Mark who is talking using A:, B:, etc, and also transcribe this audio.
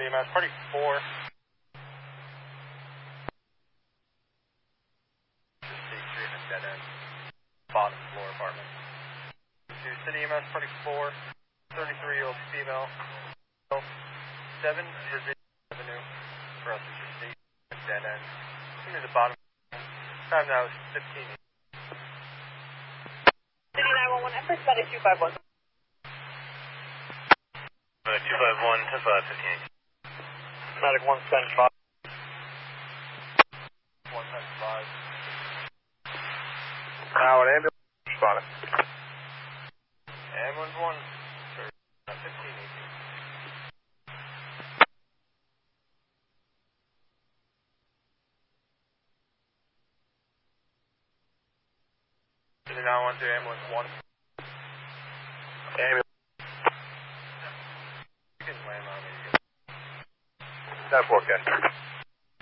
A: EMS, party 4. State treatment dead end. Bottom floor apartment. To City EMS, party 4. 33-year-old female. 7 Virginia Avenue. For us, it's your state dead end. Into the bottom. Time now is 15.
B: City 911, Empress, Medic 251.
A: 251 to 515.
C: Medic 175.
A: 175.
C: Now an ambulance spotted.
A: Ambulance 1. 15. City 912, ambulance 1.
C: Ambulance.
A: You can land on me.
C: That's okay.